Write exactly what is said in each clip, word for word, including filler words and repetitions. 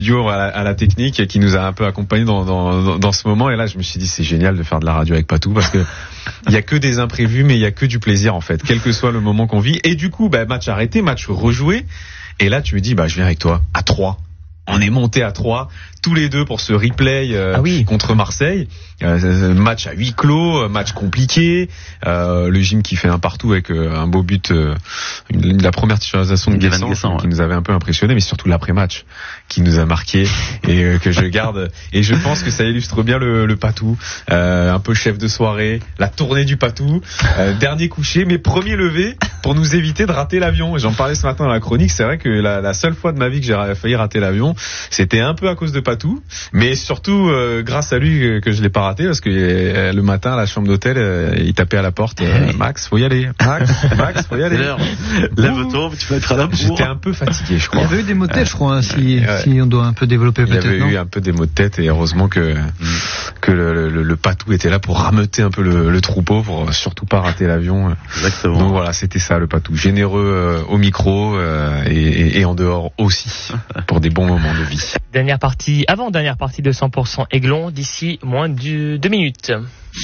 duo à la, à la technique qui nous a un peu accompagnés dans, dans, dans ce moment. Et là, je me suis dit, c'est génial de faire de la radio avec Patou parce que il y a que des imprévus, mais il y a que du plaisir en fait, quel que soit le moment qu'on vit. Et du coup, bah, match arrêté, match rejoué. Et là, tu me dis, bah, je viens avec toi à trois. On est monté à trois, tous les deux pour ce replay euh, ah oui. contre Marseille. Euh, match à huis clos, match compliqué. Euh, le gym qui fait un partout avec euh, un beau but, euh, une, la première titularisation de Guessant, Guessant qui ouais. nous avait un peu impressionné, mais surtout l'après-match qui nous a marqué et euh, que je garde. Et je pense que ça illustre bien le, le Patou, euh, un peu chef de soirée, la tournée du Patou, euh, dernier couché, mais premier levé pour nous éviter de rater l'avion. J'en parlais ce matin dans la chronique. C'est vrai que la, la seule fois de ma vie que j'ai failli rater l'avion, c'était un peu à cause de Patou, mais surtout euh, grâce à lui que je l'ai pas raté parce que euh, le matin à la chambre d'hôtel, euh, il tapait à la porte. Euh, Max, faut y aller. Max, Max, faut y aller. Lève-toi, tu vas être à la bourre. J'étais un peu fatigué, je crois. Il y avait eu des maux de tête, je crois, hein, si, ouais. si on doit un peu développer peut-être. Il y avait non eu un peu des maux de tête et heureusement que mm. que le, le, le Patou était là pour rameuter un peu le, le troupeau pour surtout pas rater l'avion. Exactement. Donc voilà, c'était ça le Patou, généreux euh, au micro euh, et, et, et en dehors aussi pour des bons moments de vie. Dernière partie, avant-dernière partie de cent pour cent Aiglon, d'ici moins de deux minutes.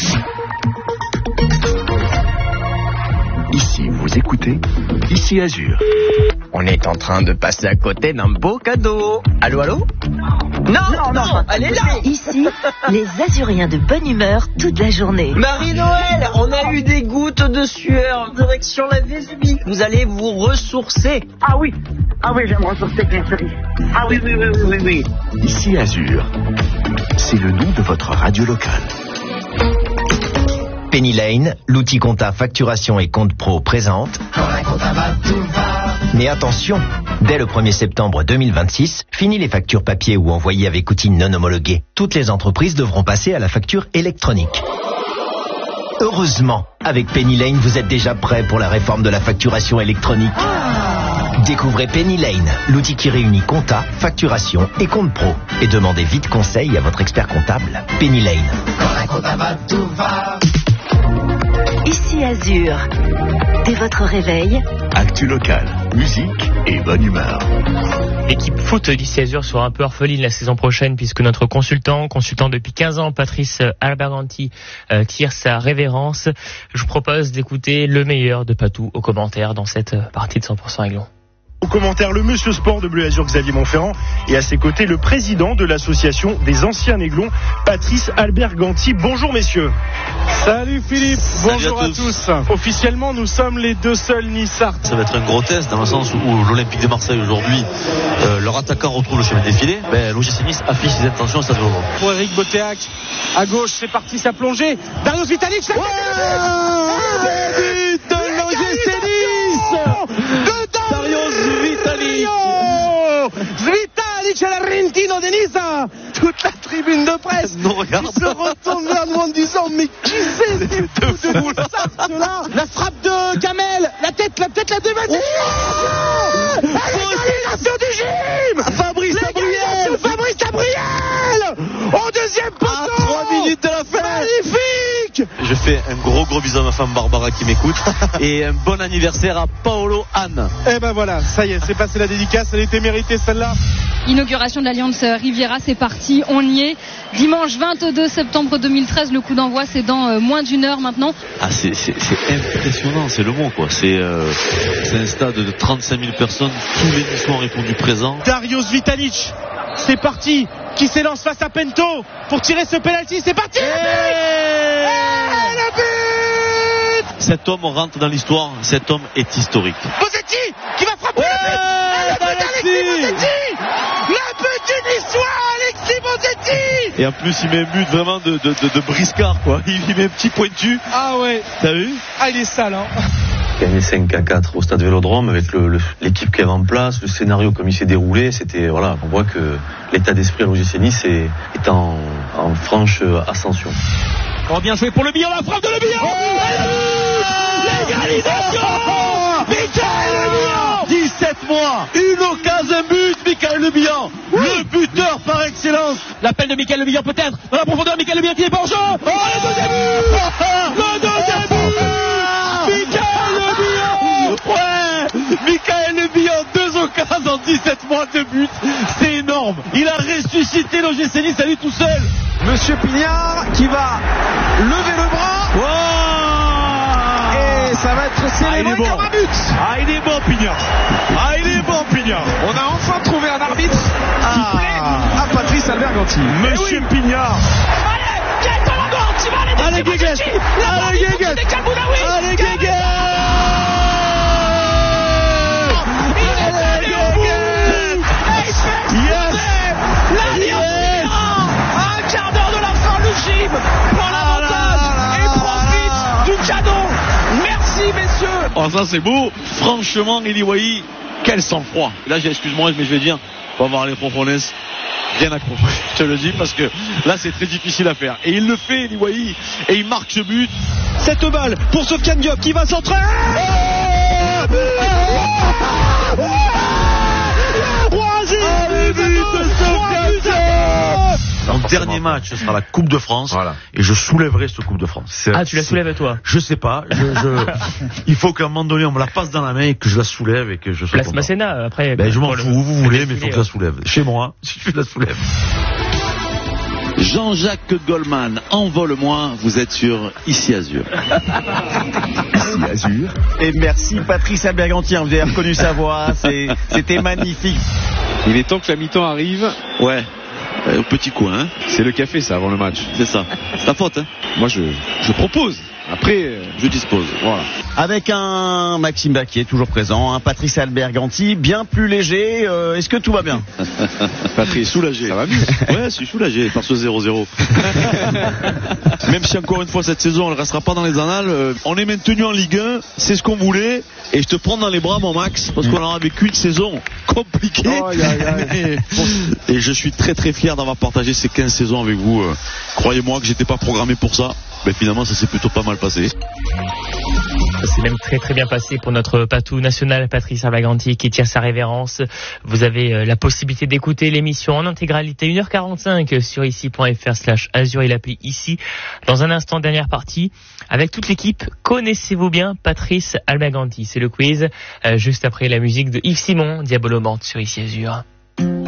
Ici, vous écoutez, ici Azur. On est en train de passer à côté d'un beau cadeau. Allô, allô ? Non, non, non, elle est là. Ici, les Azuriens de bonne humeur toute la journée. Marie-Noël, on a eu des gouttes de sueur, direction la Vésubie. Vous allez vous ressourcer. Ah oui, ah oui, je vais me ressourcer, bien sûr. Ah oui, oui, oui, oui, oui. Ici Azur, c'est le nom de votre radio locale. Penny Lane, l'outil compta facturation et compte pro présente. Mais attention, dès le premier septembre deux mille vingt-six, fini les factures papier ou envoyées avec outils non homologués. Toutes les entreprises devront passer à la facture électronique. Heureusement, avec Penny Lane, vous êtes déjà prêt pour la réforme de la facturation électronique. Découvrez Penny Lane, l'outil qui réunit compta, facturation et compte pro. Et demandez vite conseil à votre expert comptable. Penny Lane. Ici Azur. Dès votre réveil, actu local, musique et bonne humeur. L'équipe foot d'ici Azur sera un peu orpheline la saison prochaine puisque notre consultant, consultant depuis quinze ans, Patrice Alberganti, euh, tire sa révérence. Je vous propose d'écouter le meilleur de Patou aux commentaires dans cette partie de cent pour cent Aiglon. Au commentaire, le monsieur sport de Bleu Azur, Xavier Montferrand, et à ses côtés, le président de l'association des anciens Aiglons, Patrice Alberganti. Bonjour messieurs. Salut Philippe, bonjour Salut à, tous. à tous. Officiellement, nous sommes les deux seuls Nissart. Ça va être un gros test dans le sens où l'Olympique de Marseille aujourd'hui, euh, leur attaquant retrouve le chemin défilé. Ben, l'O G C Nice affiche ses intentions à Stade Vélodrome. Pour Eric Botéac, à gauche, c'est parti sa plongée. Darius Vitalic, ça ouais but de l'O G C Nice. Vitalic à l'Argentino de Nice. Toute la tribune de presse nous regarde. Qui se retourne vers nous en disant mais qui c'est ces fous de Nissart là. La frappe de Kamel, la tête, la tête, la débattie. Oh l'égalisation du gym. Fabrice Gabriel. Fabrice Gabriel au deuxième poteau. À trois minutes de la fin. Magnifique. Je fais un gros gros bisou à ma femme Barbara qui m'écoute et un bon anniversaire à Paolo Anne. Eh ben voilà, ça y est, c'est passé la dédicace, elle était méritée celle-là. Inauguration de l'Alliance Riviera, c'est parti, on y est. Dimanche vingt-deux septembre deux mille treize, le coup d'envoi c'est dans euh, moins d'une heure maintenant. Ah c'est, c'est, c'est impressionnant, c'est le mot quoi. C'est, euh, c'est un stade de trente-cinq mille personnes, tous les Niçois ont répondu présent. Darius Vitalic, c'est parti, qui s'élance face à Pento pour tirer ce penalty, c'est parti. Et le but. Cet homme rentre dans l'histoire, cet homme est historique. Bosetti qui va frapper ouais, le but, Alexis Bosetti, le but du Niçois, Alexis Bosetti. Et en plus il met un but vraiment de, de, de, de briscard quoi, il, il met un petit pointu. Ah ouais. T'as vu? Ah il est sale hein. Gagné cinq à quatre au Stade Vélodrome avec le, le, l'équipe qui est en place, le scénario comme il s'est déroulé, c'était voilà, on voit que l'état d'esprit à l'O G C Nice est, est en, en franche ascension. Oh bien joué pour le Billon, la frappe de Le Billon. Oh l'égalisation. Michael Le Billon. dix-sept mois, une occasion, un but, Michael Le Billon, oui. Le buteur par excellence. L'appel de Michael Le Billon peut-être dans la profondeur, Michael Le Billon qui est pas en jeu. Oh le deuxième but. Le deuxième but. Michael Le Billon. Ouais, Michael Le Billon, deux occasions en dix-sept mois de but, c'est énorme. Il a a ressuscité l'O G C Nice à lui tout seul. Monsieur Pignard qui va lever le bras. Oh, et ça va être célébré ah, bon. comme un but. Ah, il est bon, Pignard. Ah, il est bon, Pignard. On a enfin trouvé un arbitre ah. qui plaît à Patrice Alberganti. Monsieur oui. Pignard. Allez, Guéguette. Allez, Guéguette. Allez, Guéguette. Prend l'avantage et profite du cadeau. Merci messieurs. Oh ça c'est beau. Franchement Eli Wahi, quel sang-froid. Là j'ai, excuse-moi mais je vais dire, faut avoir les profondes bien accrochés. Je te le dis parce que là c'est très difficile à faire. Et il le fait Eli Wahi et il marque ce but. Cette balle pour Sofiane Diop qui va centrer. Troisième but de Sofiane Diop. Mon dernier match, ce sera la Coupe de France. Voilà. Et je soulèverai cette Coupe de France. Ah, tu la soulèves toi? Je sais pas. Je, je... il faut qu'à un moment donné, on me la passe dans la main et que je la soulève et que je sois Place content. Masséna, après. Ben, je m'en fous, où vous voulez, mais il faut que je la ouais. soulève. Chez moi, si je la soulève. Jean-Jacques Goldman, envole-moi, vous êtes sur Ici Azur. Ici Azur. Et merci Patrice Alberganti, vous avez reconnu sa voix, c'est, c'était magnifique. Il est temps que la mi-temps arrive. Ouais. Au petit coin, hein. C'est le café ça avant le match. C'est ça. C'est ta faute, hein. Moi je, je propose. Après, euh, je dispose. Voilà. Avec un Maxime Baquier toujours présent, un Patrice Alberganti bien plus léger. Euh, est-ce que tout va bien? Patrice, soulagé. Ça va mieux. Ouais, je suis soulagé par ce zéro zéro. Même si encore une fois cette saison on ne restera pas dans les annales, euh, on est maintenu en Ligue un, c'est ce qu'on voulait. Et je te prends dans les bras mon Max, parce qu'on aura vécu une saison compliquée. Oh, aïe, aïe, aïe. Et, et je suis très très fier d'avoir partagé ces quinze saisons avec vous. Euh, croyez-moi que j'étais pas programmé pour ça. Mais finalement ça s'est plutôt pas mal passé. Ça s'est même très très bien passé pour notre patou national Patrice Alberganti qui tire sa révérence. Vous avez euh, la possibilité d'écouter l'émission en intégralité une heure quarante-cinq sur ici.fr slash Azur et l'appli ici. Dans un instant, dernière partie avec toute l'équipe. Connaissez-vous bien Patrice Alberganti? C'est le quiz euh, juste après la musique de Yves Simon, Diabolo Morte sur Ici Azur.